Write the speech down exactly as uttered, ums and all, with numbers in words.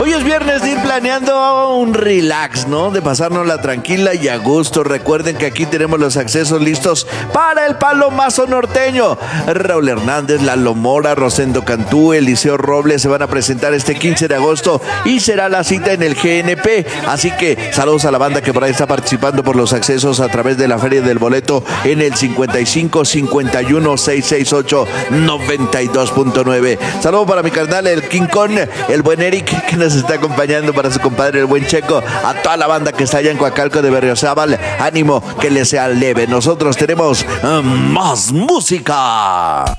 Hoy es viernes de ir planeando un relax, ¿no? De pasárnosla tranquila y a gusto. Recuerden que aquí tenemos los accesos listos para el palomazo norteño. Raúl Hernández, Lalo Mora, Rosendo Cantú, Eliseo Robles se van a presentar este quince de agosto y será la cita en el G N P. Así que saludos a la banda que por ahí está participando por los accesos a través de la Feria del Boleto en el cincuenta y cinco, cincuenta y uno, seiscientos sesenta y ocho, noventa y dos punto nueve. Saludos para mi carnal, el King Kong, el buen Eric, que nos está acompañando, para su compadre, el buen Checo, a toda la banda que está allá en Coacalco de Berriozábal. Ánimo, que les sea leve. Nosotros tenemos uh, más música.